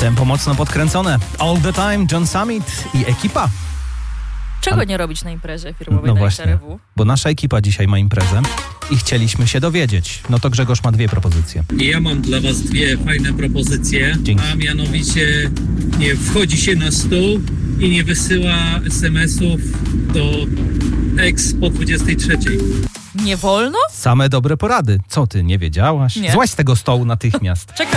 Tempo mocno podkręcone. All the time, John Summit i ekipa. Czego nie robić na imprezie firmowej No na właśnie, XRW? bo nasza ekipa dzisiaj ma imprezę i chcieliśmy się dowiedzieć. No to Grzegorz ma 2 propozycje. Ja mam dla was 2 fajne propozycje, Dzięki. a mianowicie nie wchodzi się na stół i nie wysyła SMS-ów do ex po 23. Nie wolno? Same dobre porady. Co ty, nie wiedziałaś? Nie. Złaź z tego stołu natychmiast. Czekaj.